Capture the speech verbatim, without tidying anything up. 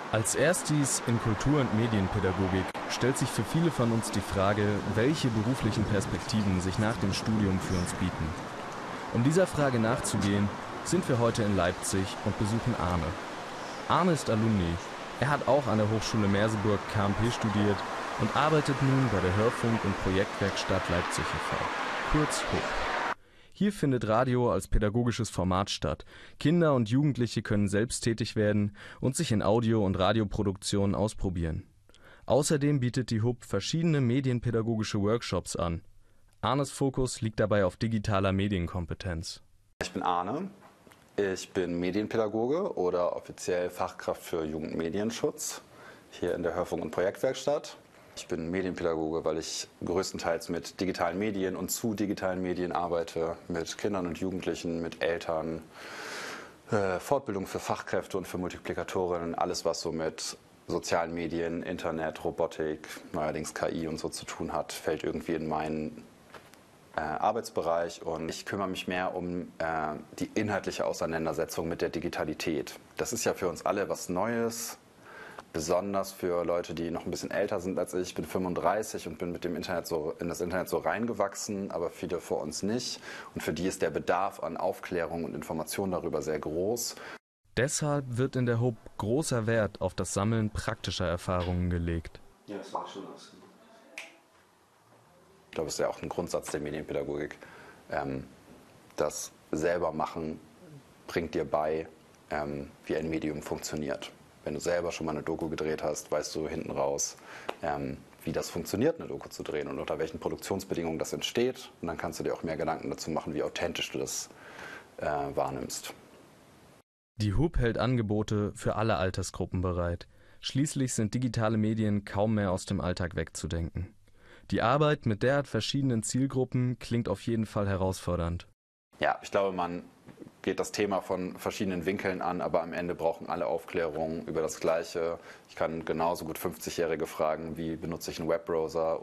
Als Erstis in Kultur- und Medienpädagogik stellt sich für viele von uns die Frage, welche beruflichen Perspektiven sich nach dem Studium für uns bieten. Um dieser Frage nachzugehen, sind wir heute in Leipzig und besuchen Arne. Arne ist Alumni. Er hat auch an der Hochschule Merseburg K M P studiert und arbeitet nun bei der Hörfunk- und Projektwerkstatt Leipzig e V, kurz H U P. Hier findet Radio als pädagogisches Format statt. Kinder und Jugendliche können selbst tätig werden und sich in Audio- und Radioproduktionen ausprobieren. Außerdem bietet die H U P verschiedene medienpädagogische Workshops an. Arnes Fokus liegt dabei auf digitaler Medienkompetenz. Ich bin Arne, ich bin Medienpädagoge oder offiziell Fachkraft für Jugendmedienschutz hier in der Hörfunk- und Projektwerkstatt. Ich bin Medienpädagoge, weil ich größtenteils mit digitalen Medien und zu digitalen Medien arbeite, mit Kindern und Jugendlichen, mit Eltern, äh, Fortbildung für Fachkräfte und für Multiplikatorinnen, alles was so mit sozialen Medien, Internet, Robotik, neuerdings K I und so zu tun hat, fällt irgendwie in meinen äh, Arbeitsbereich, und ich kümmere mich mehr um äh, die inhaltliche Auseinandersetzung mit der Digitalität. Das ist ja für uns alle was Neues. Besonders für Leute, die noch ein bisschen älter sind als ich. Ich bin fünfunddreißig und bin mit dem Internet so in das Internet so reingewachsen, aber viele vor uns nicht. Und für die ist der Bedarf an Aufklärung und Information darüber sehr groß. Deshalb wird in der H U P großer Wert auf das Sammeln praktischer Erfahrungen gelegt. Ja, das macht schon aus. Ich glaube, das ist ja auch ein Grundsatz der Medienpädagogik. Ähm, das selber machen bringt dir bei, ähm, wie ein Medium funktioniert. Wenn du selber schon mal eine Doku gedreht hast, weißt du hinten raus, ähm, wie das funktioniert, eine Doku zu drehen und unter welchen Produktionsbedingungen das entsteht. Und dann kannst du dir auch mehr Gedanken dazu machen, wie authentisch du das äh, wahrnimmst. Die H U P hält Angebote für alle Altersgruppen bereit. Schließlich sind digitale Medien kaum mehr aus dem Alltag wegzudenken. Die Arbeit mit derart verschiedenen Zielgruppen klingt auf jeden Fall herausfordernd. Ja, ich glaube, man geht das Thema von verschiedenen Winkeln an, aber am Ende brauchen alle Aufklärung über das Gleiche. Ich kann genauso gut fünfzigjährige fragen, wie benutze ich einen Webbrowser